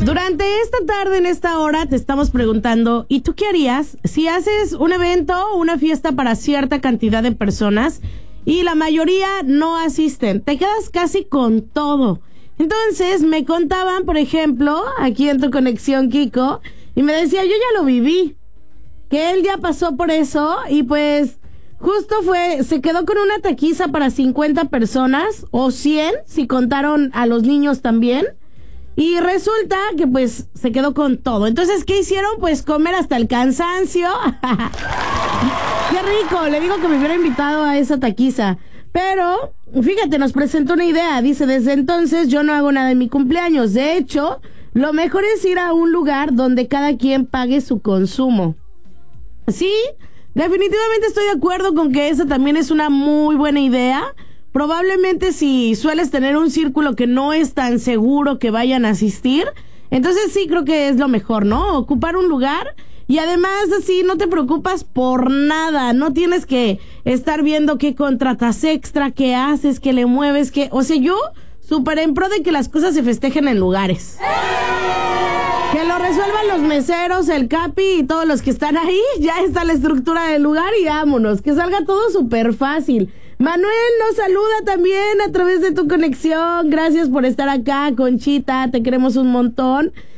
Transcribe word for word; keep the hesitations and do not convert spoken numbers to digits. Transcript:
Durante esta tarde, en esta hora, te estamos preguntando, ¿y tú qué harías si haces un evento o una fiesta para cierta cantidad de personas y la mayoría no asisten? Te quedas casi con todo. Entonces, me contaban, por ejemplo, aquí en Tu Conexión, Kiko, y me decía, yo ya lo viví, que él ya pasó por eso y pues justo fue, se quedó con una taquiza para cincuenta personas o cien, si contaron a los niños también. Y resulta que pues se quedó con todo. Entonces, ¿qué hicieron? Pues comer hasta el cansancio. ¡Qué rico! Le digo que me hubiera invitado a esa taquiza. Pero, fíjate, nos presentó una idea. Dice, desde entonces yo no hago nada en mi cumpleaños. De hecho, lo mejor es ir a un lugar donde cada quien pague su consumo. Sí, definitivamente estoy de acuerdo con que esa también es una muy buena idea. Probablemente si sueles tener un círculo que no es tan seguro que vayan a asistir, entonces sí creo que es lo mejor, ¿no? Ocupar un lugar y además así no te preocupas por nada, no tienes que estar viendo qué contratas extra, qué haces, qué le mueves, qué... O sea, yo súper en pro de que las cosas se festejen en lugares. Que lo resuelvan los meseros, el capi y todos los que están ahí, ya está la estructura del lugar y vámonos, que salga todo súper fácil. Manuel nos saluda también a través de Tu Conexión. Gracias por estar acá, Conchita, te queremos un montón.